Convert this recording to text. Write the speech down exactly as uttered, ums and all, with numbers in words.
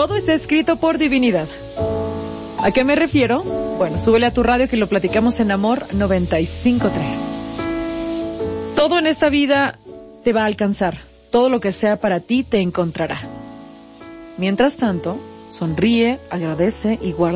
Todo está escrito por divinidad. ¿A qué me refiero? Bueno, súbele a tu radio que lo platicamos en Amor noventa y cinco punto tres. Todo en esta vida te va a alcanzar. Todo lo que sea para ti te encontrará. Mientras tanto, sonríe, agradece y guarda